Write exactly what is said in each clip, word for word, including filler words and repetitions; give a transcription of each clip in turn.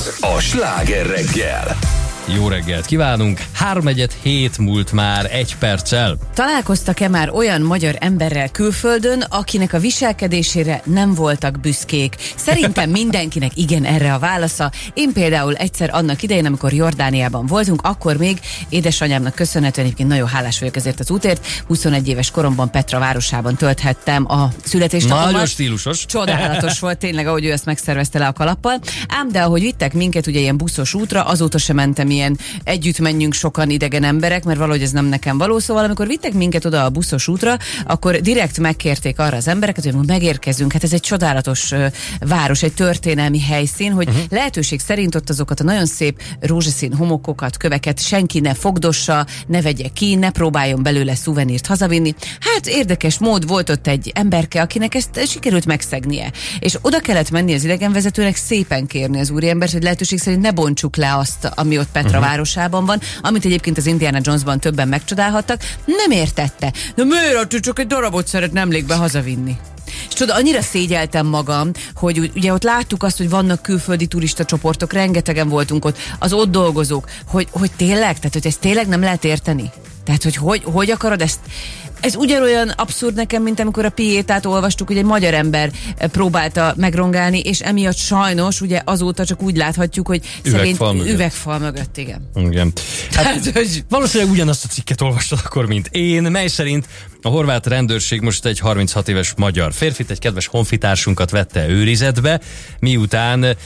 Ez a Sláger reggel. Jó reggelt kívánunk! Háromnegyed hét múlt már egy perccel. Találkoztak-e már olyan magyar emberrel külföldön, akinek a viselkedésére nem voltak büszkék? Szerintem mindenkinek igen erre a válasza. Én például egyszer annak idején, amikor Jordániában voltunk, akkor még édesanyámnak köszönhetően egyébként nagyon hálás vagyok ezért az útért. huszonegy éves koromban Petra városában tölthettem a születésnapomat. Nagyon stílusos. Csodálatos volt tényleg, ahogy ő ezt megszervezte le a kalappal. Ám de ahogy vittek minket ugye ilyen buszos útra, azóta sem mentem ilyen együtt menjünk sokan idegen emberek, mert valahogy ez nem nekem való. Szóval amikor vittek minket oda a buszos útra, akkor direkt megkérték arra az embereket, hogy megérkezünk. Hát ez egy csodálatos uh, város, egy történelmi helyszín, hogy uh-huh. lehetőség szerint ott azokat a nagyon szép rózsaszín homokokat, köveket senki ne fogdossa, ne vegye ki, ne próbáljon belőle szuvenírt hazavinni. Hát érdekes mód volt ott egy emberke, akinek ezt sikerült megszegnie. És oda kellett menni az idegenvezetőnek szépen kérni az úriembert, hogy lehetőség szerint ne bontsuk le azt, ami ott Petra uh-huh. városában van, amit egyébként az Indiana Jonesban többen megcsodálhattak, nem értette. De miért? Csak egy darabot szeretne emlékbe hazavinni. És tudod, annyira szégyeltem magam, hogy ugye ott láttuk azt, hogy vannak külföldi turista csoportok, rengetegen voltunk ott, az ott dolgozók, hogy, hogy tényleg, tehát hogy ezt tényleg nem lehet érteni. Tehát, hogy hogy, hogy akarod ezt? Ez ugyanolyan abszurd nekem, mint amikor a Piétát olvastuk, hogy egy magyar ember próbálta megrongálni, és emiatt sajnos ugye azóta csak úgy láthatjuk, hogy üvegfal mögött. Üvegfal mögött, igen. Igen. Hát, hogy... Valószínűleg ugyanazt a cikket olvastad akkor, mint én, mely szerint a horvát rendőrség most egy harminchat éves magyar férfit, egy kedves honfitársunkat vette őrizetbe, miután e,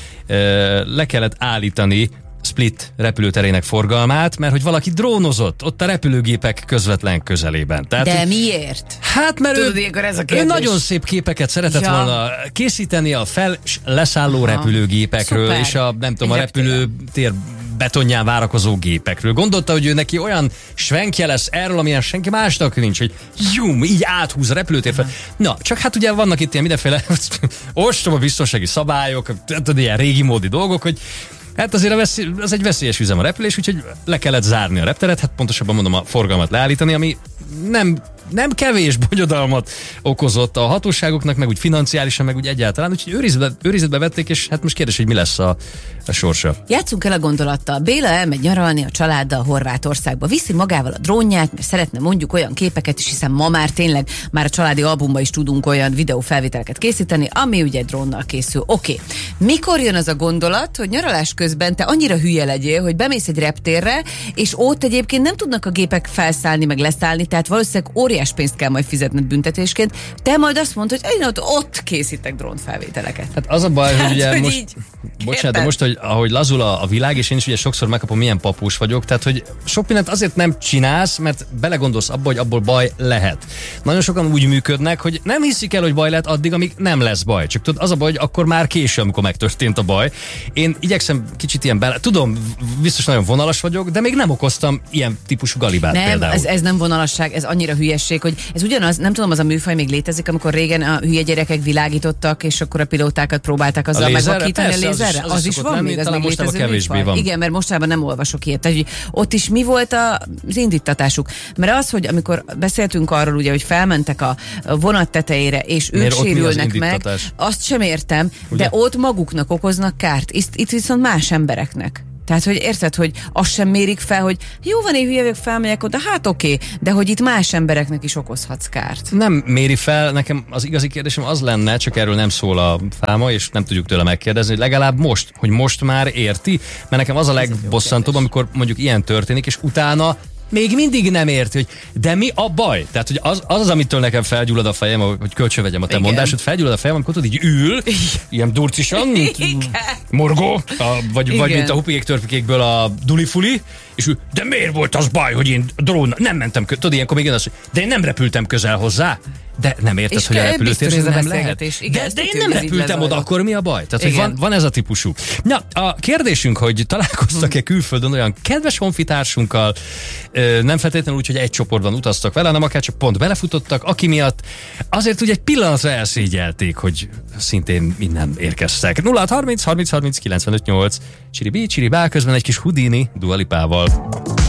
le kellett állítani Split repülőterének forgalmát, mert hogy valaki drónozott ott a repülőgépek közvetlen közelében. Tehát, de miért? Hát mert Tudod, ő, ez a ő nagyon szép képeket szeretett ja. volna készíteni a fel leszálló Aha. repülőgépekről, Szuper. és a nem tudom, a repülőtér betonján várakozó gépekről. Gondolta, hogy ő neki olyan svenkje lesz erről, amilyen senki másnak nincs, hogy jum, így áthúz a repülőtér fel. Na, csak hát ugye vannak itt ilyen mindenféle ostoba biztonsági szabályok, tehát ilyen régi módi dolgok, hogy hát azért veszély, az egy veszélyes üzem a repülés, úgyhogy le kellett zárni a repteret, hát pontosabban mondom a forgalmat leállítani, ami nem, nem kevés bonyodalmat okozott a hatóságoknak, meg úgy financiálisan, meg úgy egyáltalán, úgyhogy őrizetbe, őrizetbe vették, és hát most kérdés, hogy mi lesz a, a sorsa. Játszunk el a gondolattal. Béla elmegy nyaralni a családdal Horvátországba. Viszi magával a drónját, mert szeretne mondjuk olyan képeket is, hiszen ma már tényleg már a családi albumban is tudunk olyan videófelvételeket készíteni, ami ugye drónnal készül. Oké. Okay. Mikor jön az a gondolat, hogy nyaralás közben te annyira hülye legyél, hogy bemész egy reptérre, és ott egyébként nem tudnak a gépek felszállni, meg leszállni, tehát valószínűleg óriás pénzt kell majd fizetned büntetésként. Te majd azt mondod, hogy én ott, ott készítek drónfelvételeket. Hát az a baj, hogy ugye hát, most, így, bocsánat, de most, hogy ahogy lazul a, a világ, és én is ugye sokszor megkapom, milyen papós vagyok, tehát hogy sok mindent azért nem csinálsz, mert belegondolsz abba, hogy abból baj lehet. Nagyon sokan úgy működnek, hogy nem hiszik el, hogy baj lehet addig, amíg nem lesz baj. Csak tudod, az a baj, hogy akkor már késő, amikor megtörtént a baj. Én igyekszem kicsit ilyen bele, tudom, biztos nagyon vonalas vagyok, de még nem okoztam ilyen típusú galibát nem, például. Ez, ez nem vonalasság, ez annyira hülyesség, hogy ez ugyanaz, nem tudom, az a műfaj még létezik, amikor régen a hülye gyerekek világítottak, és akkor a pilótákat próbálták azzal megvakítani a lézerre. Az, az, az is van lenni, még, az még létező műfaj. Van. Igen, mert mostában nem olvasok ilyet. Tehát, ott is mi volt az indítatásuk? Mert az, hogy amikor beszéltünk arról, ugye, hogy felmentek a vonat tetejére, és ők Miért sérülnek meg, azt sem értem, ugye? De ott maguknak okoznak kárt. Itt, itt viszont más embereknek. Tehát, hogy érted, hogy azt sem mérik fel, hogy jó van, én hülye vagyok, felmegyek oda, hát oké, de hogy itt más embereknek is okozhatsz kárt. Nem méri fel, nekem az igazi kérdésem az lenne, csak erről nem szól a fáma, és nem tudjuk tőle megkérdezni, hogy legalább most, hogy most már érti, mert nekem az a legbosszantóbb, amikor mondjuk ilyen történik, és utána még mindig nem érti, hogy de mi a baj? Tehát, hogy az az, az amitől nekem felgyullad a fejem, hogy kölcsönvegyem a te Igen. mondásod, felgyullad a fejem, amikor tudod, így ül, Igen. ilyen durcisan, mint morgó, a, vagy, vagy mint a hupigék-törpikékből a dulifuli, és ő, de miért volt az baj, hogy én drónnal nem mentem közel, tudod, ilyenkor még jön az, hogy de én nem repültem közel hozzá. De nem érted, és hogy a repülőtérnél nem lehet. Igen, de, de én nem repültem oda, akkor mi a baj? Tehát, hogy van, van ez a típusú. Na, a kérdésünk, hogy találkoztak-e külföldön olyan kedves honfitársunkkal, nem feltétlenül úgy, hogy egy csoportban utaztak vele, hanem akár csak pont belefutottak, aki miatt azért ugye egy pillanatra elszégyelték, hogy szintén innen érkeztek. nulla hat harminc harminc harminc kilencvenöt nyolc Csiribí, csiribá, közben egy kis Houdini Dua Lipával.